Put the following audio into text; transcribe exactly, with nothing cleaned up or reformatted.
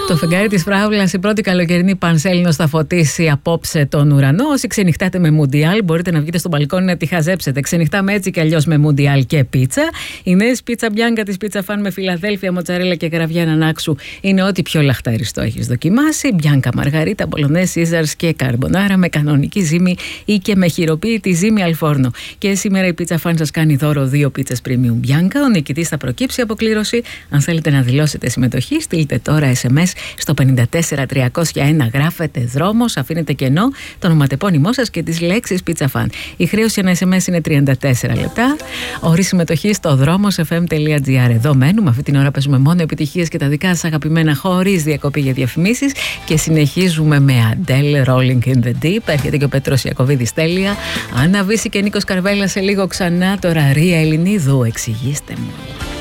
Το φεγγάρι της Φράουλας, η πρώτη καλοκαιρινή πανσέλινος θα φωτίσει απόψε τον ουρανό. Όσοι ξενυχτάτε με Μουντιάλ, μπορείτε να βγείτε στο μπαλκόνι να τη χαζέψετε. Ξενυχτάμε έτσι κι αλλιώς με Μουντιάλ και πίτσα. Η νέα πίτσα μπιάνκα της Pizza Fan με Φιλαδέλφια, μοτσαρέλα και γραβιά ανανάξου είναι ό,τι πιο λαχταριστό έχεις δοκιμάσει. Μπιάνκα, μαργαρίτα, μπολονές, σίζαρς και καρμπονάρα με κανονική ζύμη ή και με χειροποίητη ζύμη αλφόρνο. Και σήμερα η Pizza Fan σας κάνει δώρο δύο πίτσες premium μπιάνκα. Ο νικητής θα προκύψει από κλήρωση. Αν θέλετε να δηλώσετε συμμετοχή, στείλτε τώρα ες εμ ες στο πέντε τέσσερα τριακόσια ένα, γράφετε δρόμος, αφήνετε κενό, το ονοματεπώνυμό σας και τις λέξεις Pizza Fan. Η χρέωση ένα ες εμ ες είναι τριάντα τέσσερα λεπτά. Όρη συμμετοχή στο δρόμος εφ εμ τελεία τζι άρ. Εδώ μένουμε. Αυτή την ώρα παίζουμε μόνο επιτυχίες και τα δικά σας αγαπημένα χωρίς διακοπή για διαφημίσεις. Και συνεχίζουμε με Adele, Rolling in the Deep. Έρχεται και ο Πέτρος Ιακωβίδης τέλεια. Άννα Βύση και Νίκος Καρβέλα σε λίγο ξανά. Τώρα Ρία Ελληνίδου, εξηγήστε μου.